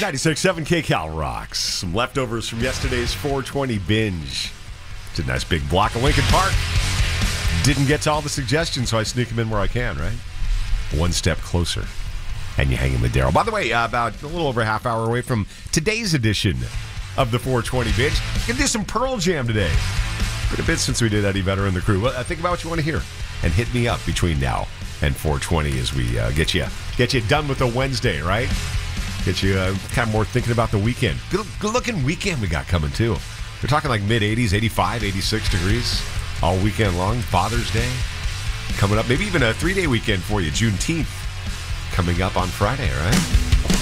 96.7 KCal rocks. Some leftovers from yesterday's 420 binge. It's a nice big block of Lincoln Park. Didn't get to all the suggestions, so I sneak them in where I can, right? One step closer. And you hang in with Daryl. By the way, about a little over a half hour away from today's edition of the 420 binge. Gonna do some Pearl Jam today. Been a bit since we did Eddie Vedder and the crew. Well, think about what you want to hear. And hit me up between now and 420 as we get you done with the Wednesday, right? Get you kind of more thinking about the weekend. Good looking weekend we got coming, too. We're talking like mid-80s, 85, 86 degrees all weekend long. Father's Day coming up. Maybe even a 3-day weekend for you. Juneteenth coming up on Friday, all right?